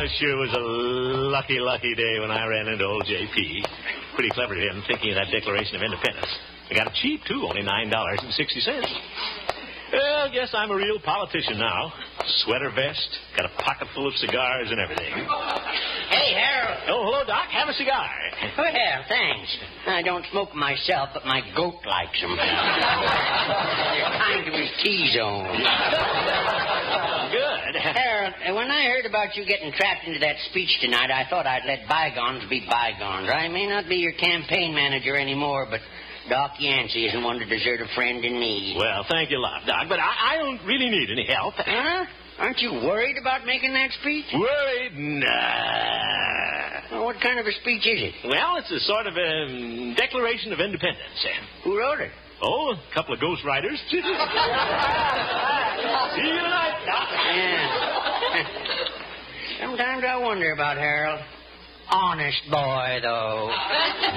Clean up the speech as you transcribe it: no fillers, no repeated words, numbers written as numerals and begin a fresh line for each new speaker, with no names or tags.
it sure was a lucky, lucky day when I ran into old J.P. Pretty clever of him thinking of that Declaration of Independence. I got it cheap, too, only $9.60. Well, guess I'm a real politician now. Sweater vest, got a pocket full of cigars and everything.
Hey, Harold.
Oh, hello, Doc. Have a cigar.
Well, thanks. I don't smoke myself, but my goat likes them. They're kind to his T-zone.
Good.
Harold, when I heard about you getting trapped into that speech tonight, I thought I'd let bygones be bygones. I may not be your campaign manager anymore, but Doc Yancey isn't one to desert a friend in need.
Well, thank you a lot, Doc, but I don't really need any help.
Huh? Aren't you worried about making that speech?
Worried? Nah.
Well, what kind of a speech is it?
Well, it's a sort of a Declaration of Independence.
Who wrote it?
Oh, a couple of ghostwriters. See you tonight, Doc.
Yeah. Sometimes I wonder about Harold. Honest boy, though.